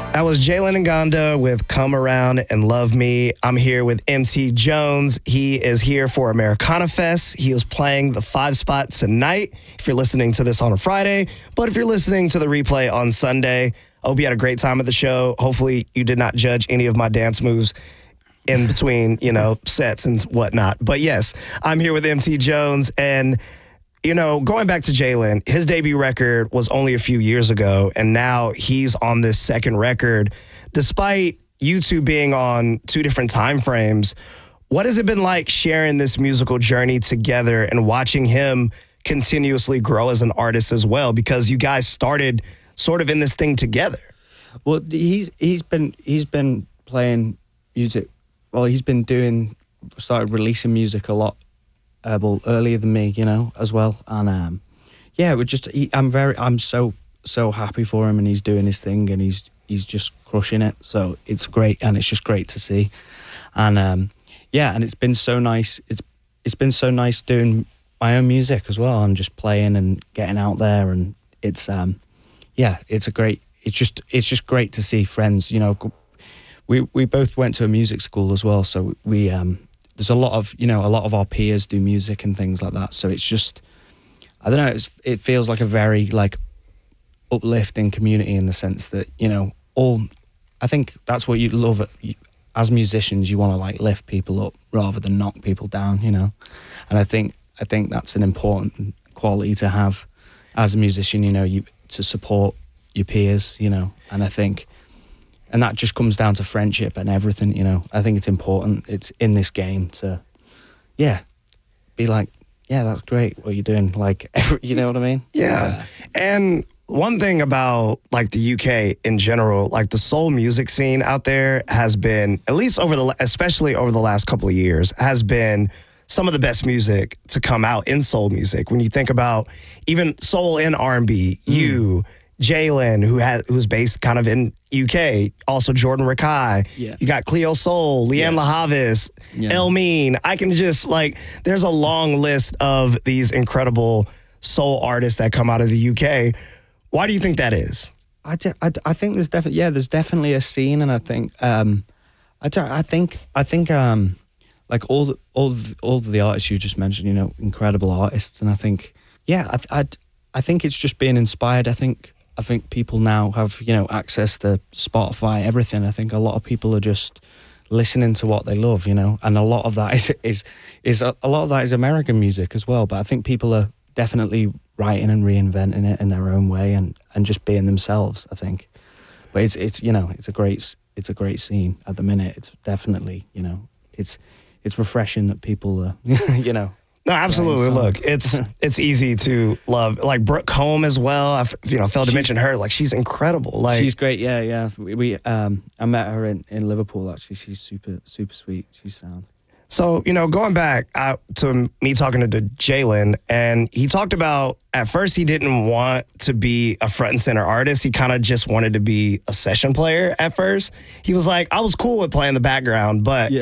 That was Jalen Ngonda with Come Around and Love Me. I'm here with MC Jones. He is here for Americana Fest. He is playing the 5 spot tonight if you're listening to this on a Friday. But if you're listening to the replay on Sunday, I hope you had a great time at the show. Hopefully you did not judge any of my dance moves in between, sets and whatnot. But yes, I'm here with MC Jones. And going back to Jalen, his debut record was only a few years ago, and now he's on this second record. Despite you two being on 2 different time frames, what has it been like sharing this musical journey together and watching him continuously grow as an artist as well? Because you guys started sort of in this thing together. Well, he's been playing music. Well, he's been started releasing music a lot. Earlier than me, as well, and I'm so happy for him, and he's doing his thing, and he's just crushing it. So it's great, and it's just great to see, and and it's been so nice. It's been so nice doing my own music as well, and just playing and getting out there, and it's just great to see friends. We both went to a music school as well, so we there's a lot of our peers do music and things like that. So it's just, I don't know, it feels like a very uplifting community in the sense that, I think that's what you love as musicians. You want to lift people up rather than knock people down, and I think that's an important quality to have as a musician, you to support your peers, and I think, and that just comes down to friendship and everything, I think it's important. It's in this game to, be like, that's great what you're doing. You know what I mean? Yeah. And one thing about the UK in general, the soul music scene out there has been, at least especially over the last couple of years, has been some of the best music to come out in soul music. When you think about even soul and R&B, Jalen, who's based kind of in UK, also Jordan Rakai. Yeah. You got Cleo Soul, Leanne LaHavis, El Mean. I can just there's a long list of these incredible soul artists that come out of the UK. Why do you think that is? I think there's definitely a scene, and I think all the artists you just mentioned, incredible artists, and I think I think it's just being inspired. I think people now have, access to Spotify, everything. I think a lot of people are just listening to what they love, and a lot of that is American music as well. But I think people are definitely writing and reinventing it in their own way and just being themselves, I think. But it's a great scene at the minute. It's definitely, it's refreshing that people are, No, absolutely. Look, it's easy to love. Brooke Holm as well. I failed to mention her. She's incredible. She's great. Yeah. I met her in Liverpool. Actually, she's super sweet. She's sound. So going back to me talking to Jalen, and he talked about at first he didn't want to be a front and center artist. He kind of just wanted to be a session player at first. He was like, I was cool with playing the background, but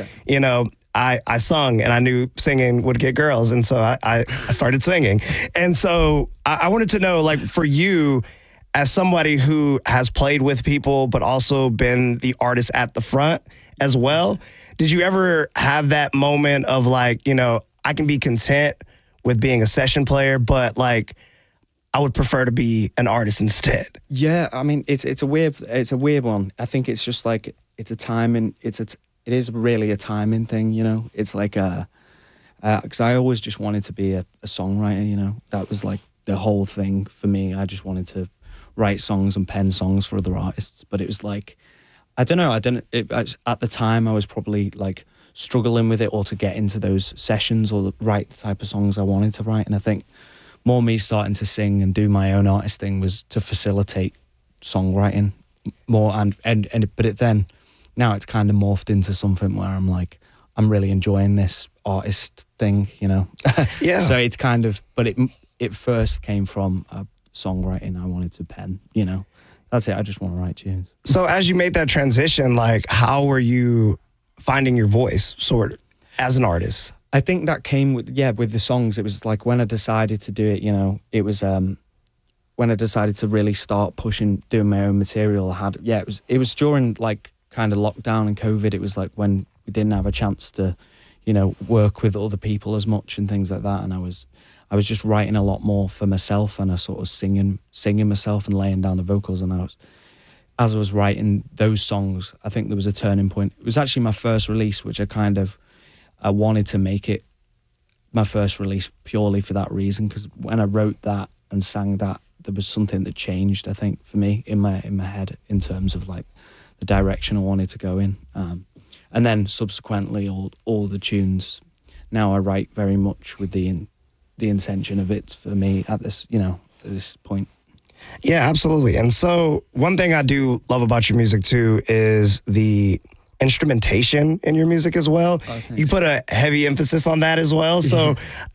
I sung, and I knew singing would get girls, and so I started singing. And so I wanted to know, for you, as somebody who has played with people but also been the artist at the front as well, did you ever have that moment of I can be content with being a session player, but I would prefer to be an artist instead? Yeah, I mean, it's a weird one. I think it's just it's a timing. It is really a timing thing, It's because I always just wanted to be a songwriter, That was the whole thing for me. I just wanted to write songs and pen songs for other artists. But it was I don't know. At the time, I was probably struggling with it, or to get into those sessions or write the type of songs I wanted to write. And I think more me starting to sing and do my own artist thing was to facilitate songwriting more. Then now it's kind of morphed into something where I'm I'm really enjoying this artist thing, Yeah. So it's kind of, but it first came from songwriting. I wanted to pen, That's it. I just want to write tunes. So as you made that transition, how were you finding your voice, sort of, as an artist? I think that came with the songs. It was when I decided to do it, it was when I decided to really start doing my own material. It was during like kind of lockdown and COVID. It was like when we didn't have a chance to, you know, work with other people as much and things like that. And I was just writing a lot more for myself, and I sort of singing myself and laying down the vocals. And as I was writing those songs, I think there was a turning point. It was actually my first release, which I wanted to make it my first release purely for that reason, because when I wrote that and sang that, there was something that changed, I think, for me in my head in terms of like the direction I wanted to go in. And then subsequently, all the tunes now I write very much with the intention of it for me at this point. Yeah, absolutely. And so one thing I do love about your music too is the instrumentation in your music as well. Oh, you put a heavy emphasis on that as well. So,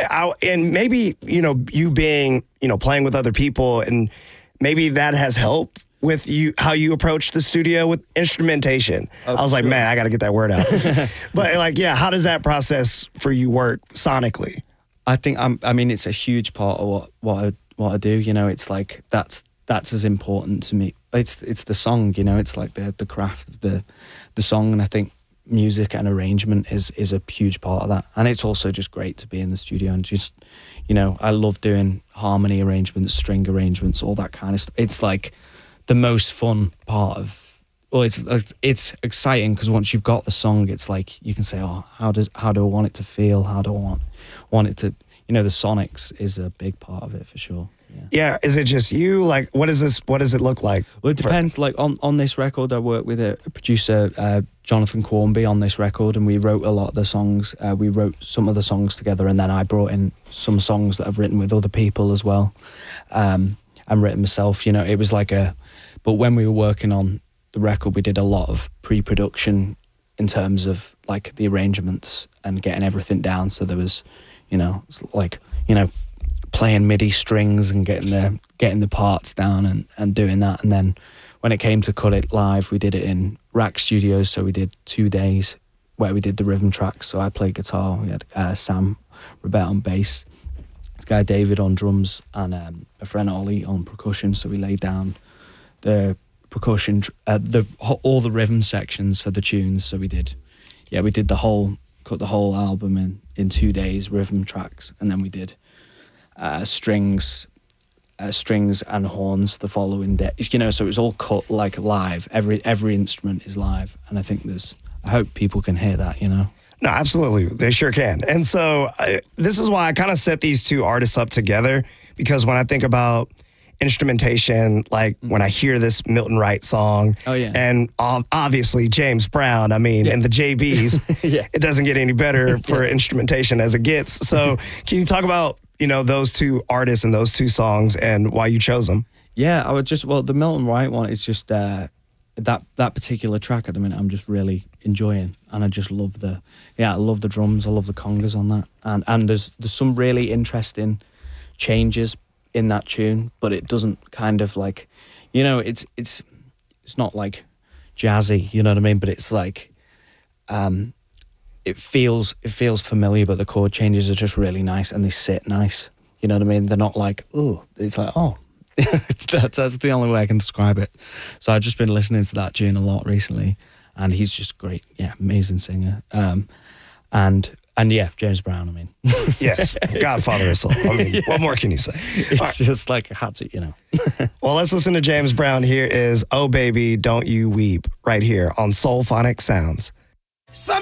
and maybe, you know, you being, you know, playing with other people, and maybe that has helped with you, how you approach the studio with instrumentation. I was like, man, I got to get that word out. But like, yeah, how does that process for you work sonically? I think it's a huge part of what I do. You know, it's like that's as important to me. It's the song. You know, it's like the craft of the song, and I think music and arrangement is a huge part of that. And it's also just great to be in the studio and just, you know, I love doing harmony arrangements, string arrangements, all that kind of stuff. It's like the most fun part of. Well, it's exciting because once you've got the song, it's like you can say, oh, how do I want it to feel? How do I want it to, you know, the sonics is a big part of it for sure. Yeah. Is it just you? Like, what does it look like? Well, it depends. Like on this record, I worked with a producer, Jonathan Cornby, on this record, and we wrote a lot of the songs. We wrote some of the songs together, and then I brought in some songs that I've written with other people as well, and written myself. You know, it was like but when we were working on the record, we did a lot of pre-production in terms of like the arrangements and getting everything down. So there was, you know, like, you know, playing MIDI strings and getting the parts down and doing that. And then when it came to cut it live, we did it in Rack Studios. So we did 2 days where we did the rhythm tracks. So I played guitar, we had Sam Robett on bass, this guy David on drums, and a friend Ollie on percussion. So we laid down the percussion, all the rhythm sections for the tunes. So we did cut the whole album in 2 days, rhythm tracks, and then we did strings and horns the following day. You know, so it was all cut like live. Every instrument is live, and I hope people can hear that. You know. No, absolutely, they sure can. And so this is why I kind of set these two artists up together, because when I think about instrumentation, like when I hear this Milton Wright song, and obviously James Brown, I mean, and the JBs, it doesn't get any better for instrumentation as it gets. So can you talk about, you know, those two artists and those two songs and why you chose them? Yeah, the Milton Wright one is just that particular track at the minute I'm just really enjoying, and I just love the drums, I love the congas on that, and there's some really interesting changes in that tune, but it doesn't kind of like, you know, it's not like jazzy, you know what I mean, but it's like it feels familiar, but the chord changes are just really nice and they sit nice, you know what I mean. They're not like, oh, it's like, oh. that's the only way I can describe it. So I've just been listening to that tune a lot recently, and he's just great, amazing singer, and yeah, James Brown, I mean. Yes, Godfather of Soul. I mean, what more can you say? It's just like I had to, you know. Well, let's listen to James Brown. Here is Oh Baby, Don't You Weep, right here on Soulphonic Sounds. Sometimes